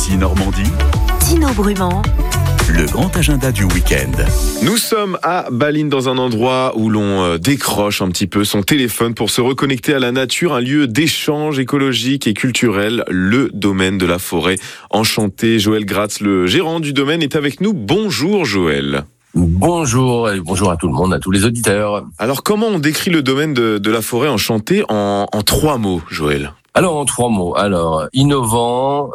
ici Normandie. Tino Brumand. Le grand agenda du week-end. Nous sommes à Balines, dans un endroit où l'on décroche un petit peu son téléphone pour se reconnecter à la nature, un lieu d'échange écologique et culturel, le domaine de la forêt enchantée. Joël Gratz, le gérant du domaine, est avec nous. Bonjour Joël. Bonjour et bonjour à tout le monde, à tous les auditeurs. Alors comment on décrit le domaine de la forêt enchantée en 3 mots, Joël ? Alors en 3 mots, innovant,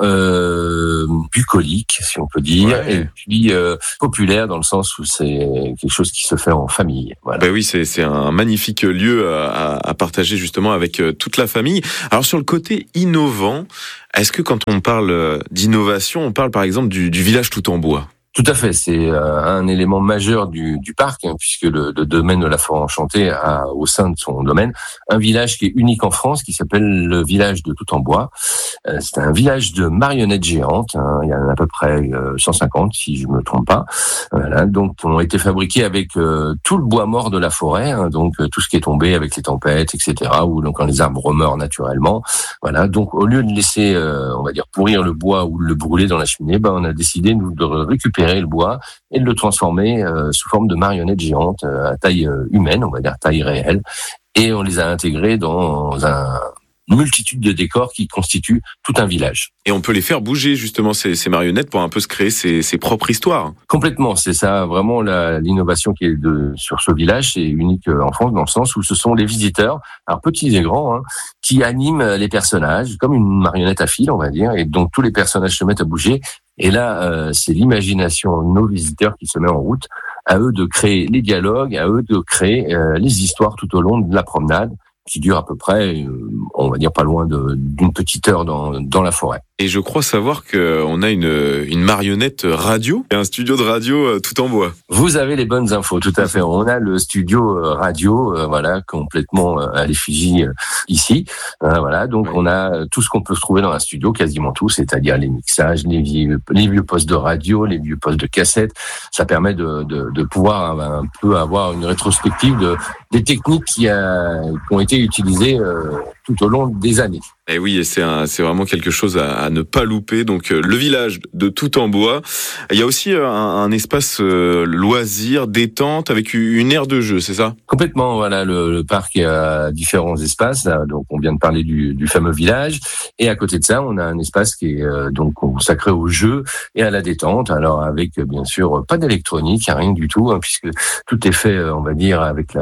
bucolique si on peut dire, ouais. Et puis populaire dans le sens où c'est quelque chose qui se fait en famille. Voilà. Ben oui, c'est un magnifique lieu à partager justement avec toute la famille. Alors sur le côté innovant, est-ce que quand on parle d'innovation, on parle par exemple du village tout en bois ? Tout à fait, c'est un élément majeur du parc, puisque le domaine de la forêt enchantée a au sein de son domaine un village qui est unique en France, qui s'appelle le village de Tout en Bois. C'est un village de marionnettes géantes, il y en a à peu près 150 si je me trompe pas. Voilà, donc ont été fabriqués avec tout le bois mort de la forêt, donc tout ce qui est tombé avec les tempêtes, etc. Ou donc quand les arbres meurent naturellement. Voilà, donc au lieu de laisser, on va dire pourrir le bois ou le brûler dans la cheminée, on a décidé nous de récupérer le bois et de le transformer sous forme de marionnettes géantes à taille humaine, on va dire taille réelle, et on les a intégrés dans une multitude de décors qui constituent tout un village. Et on peut les faire bouger justement ces marionnettes pour un peu se créer ses propres histoires. Complètement, c'est ça vraiment l'innovation qui est sur ce village, c'est unique en France dans le sens où ce sont les visiteurs, alors petits et grands, qui animent les personnages comme une marionnette à fil, on va dire, et donc tous les personnages se mettent à bouger. Et là, c'est l'imagination de nos visiteurs qui se met en route, à eux de créer les dialogues, à eux de créer les histoires tout au long de la promenade, qui dure à peu près, on va dire pas loin d'une petite heure dans la forêt. Et je crois savoir qu'on a une marionnette radio, et un studio de radio tout en bois. Vous avez les bonnes infos, tout à fait. On a le studio radio, complètement à l'effigie ici. Voilà, donc on a tout ce qu'on peut se trouver dans un studio, quasiment tout, c'est-à-dire les mixages, les vieux postes de radio, les vieux postes de cassettes. Ça permet de pouvoir un peu avoir une rétrospective des techniques qui ont été utilisées tout au long des années. Et oui, et c'est vraiment quelque chose à ne pas louper. Donc le village de Tout en Bois. Il y a aussi un espace loisir, détente, avec une aire de jeu, c'est ça ? Complètement, voilà, le parc a différents espaces. Donc on vient de parler du fameux village. Et à côté de ça, on a un espace qui est donc consacré au jeu et à la détente. Alors avec bien sûr pas d'électronique, rien du tout, puisque tout est fait, on va dire, avec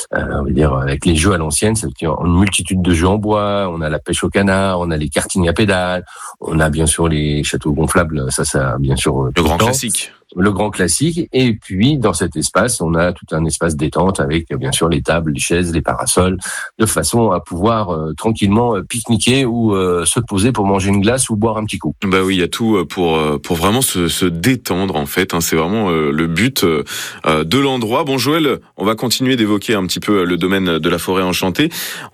avec les jeux à l'ancienne. C'est-à-dire une multitude de jeux en bois. On a la pêche au canard, on a les kartings à pédales, on a bien sûr les châteaux gonflables, ça bien sûr le grand classique. Le grand classique. Et puis dans cet espace, on a tout un espace détente avec bien sûr les tables, les chaises, les parasols, de façon à pouvoir tranquillement pique-niquer ou se poser pour manger une glace ou boire un petit coup. Bah oui, il y a tout pour vraiment se détendre en fait. C'est vraiment le but de l'endroit. Bon Joël, on va continuer d'évoquer un petit peu le domaine de la forêt enchantée.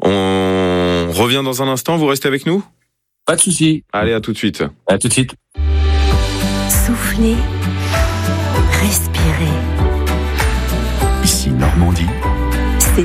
On revient dans un instant. Vous restez avec nous ? Pas de souci. Allez, à tout de suite. À tout de suite. Soufflez. Respirez.